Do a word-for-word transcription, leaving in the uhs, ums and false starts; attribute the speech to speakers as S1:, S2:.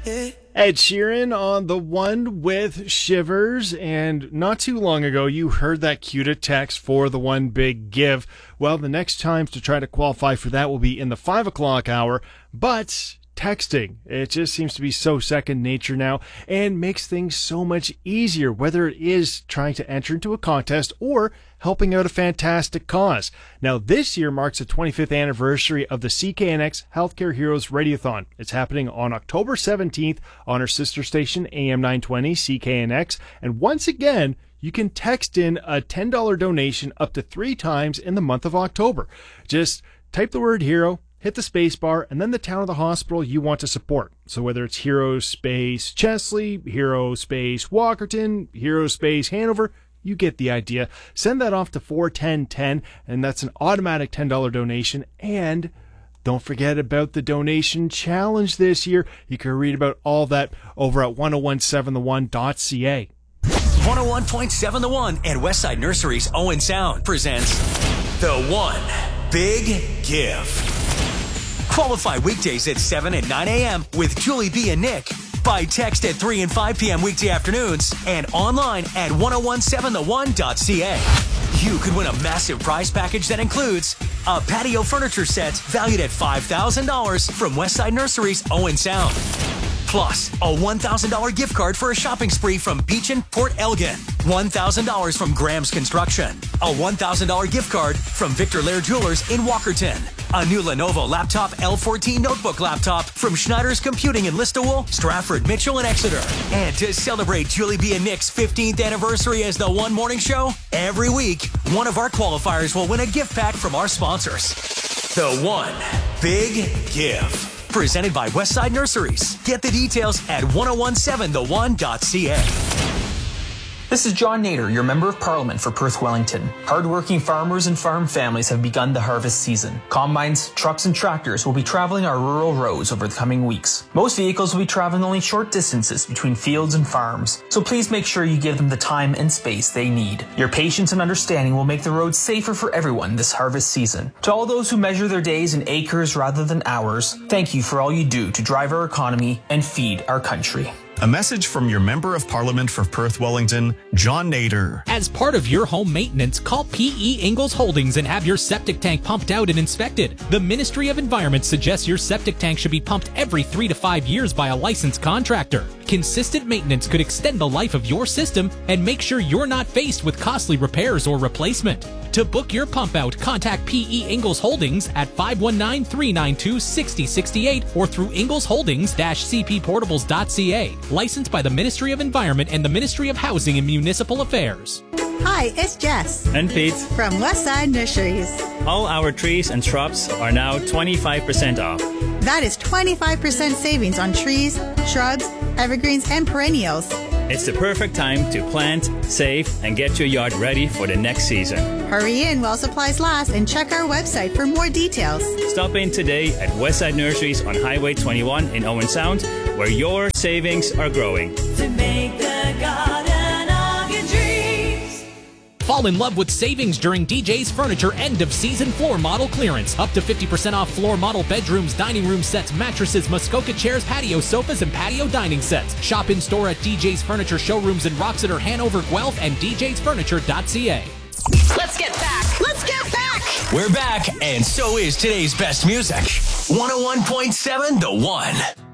S1: Ed Sheeran on the one with Shivers, and not too long ago you heard that cue to text for the One Big Give. Well, the next times to try to qualify for that will be in the five o'clock hour, but texting, it just seems to be so second nature now and makes things so much easier, whether it is trying to enter into a contest or helping out a fantastic cause. Now, this year marks the twenty-fifth anniversary of the C K N X Healthcare Heroes Radiothon. It's happening on October seventeenth on our sister station, A M nine twenty C K N X. And once again, you can text in a ten dollars donation up to three times in the month of October. Just type the word hero, hit the space bar, and then the town or the hospital you want to support. So whether it's Hero Space Chesley, Hero Space Walkerton, Hero Space Hanover, you get the idea. Send that off to four ten ten, and that's an automatic ten dollars donation. And don't forget about the donation challenge this year. You can read about all that over at ten seventeen the one dot c a.
S2: one oh one point seven The One and Westside Nursery's Owen Sound presents The One Big Give. Qualify weekdays at seven and nine a.m. with Julie B and Nick. By text at three and five p.m. weekday afternoons and online at ten seventeen the one dot c a. You could win a massive prize package that includes a patio furniture set valued at five thousand dollars from Westside Nursery's Owen Sound. Plus, a one thousand dollars gift card for a shopping spree from Beach and Port Elgin. one thousand dollars from Graham's Construction. A one thousand dollars gift card from Victor Lair Jewelers in Walkerton. A new Lenovo laptop L fourteen notebook laptop from Schneider's Computing in Listowel, Stratford, Mitchell, and Exeter. And to celebrate Julie B and Nick's fifteenth anniversary as the One Morning Show, every week, one of our qualifiers will win a gift pack from our sponsors. The One Big Give. Presented by Westside Nurseries. Get the details at ten seventeen the one dot c a.
S3: This is John Nader, your Member of Parliament for Perth Wellington. Hardworking farmers and farm families have begun the harvest season. Combines, trucks, and tractors will be traveling our rural roads over the coming weeks. Most vehicles will be traveling only short distances between fields and farms, so please make sure you give them the time and space they need. Your patience and understanding will make the roads safer for everyone this harvest season. To all those who measure their days in acres rather than hours, thank you for all you do to drive our economy and feed our country.
S4: A message from your Member of Parliament for Perth Wellington, John Nader.
S5: As part of your home maintenance, call P E Ingalls Holdings and have your septic tank pumped out and inspected. The Ministry of Environment suggests your septic tank should be pumped every three to five years by a licensed contractor. Consistent maintenance could extend the life of your system and make sure you're not faced with costly repairs or replacement. To book your pump out, contact P E Ingalls Holdings at five one nine, three nine two, six zero six eight or through ingalls holdings dash c p portables dot c a. Licensed by the Ministry of Environment and the Ministry of Housing and Municipal Affairs.
S6: Hi, it's Jess.
S7: And Pete.
S6: From Westside Nurseries.
S7: All our trees and shrubs are now twenty-five percent off.
S6: That is twenty-five percent savings on trees, shrubs, evergreens, and perennials.
S7: It's the perfect time to plant, save, and get your yard ready for the next season.
S6: Hurry in while supplies last and check our website for more details.
S7: Stop in today at Westside Nurseries on Highway twenty-one in Owen Sound, where your savings are growing.
S8: To make the garden of your dreams.
S5: Fall in love with savings during D J's Furniture end of season floor model clearance. Up to fifty percent off floor model bedrooms, dining room sets, mattresses, Muskoka chairs, patio sofas, and patio dining sets. Shop in store at D J's Furniture showrooms in Roxeter, Hanover, Guelph, and d j's furniture dot c a.
S8: Let's get back. Let's get back.
S2: We're back, and so is today's best music. one oh one point seven The One.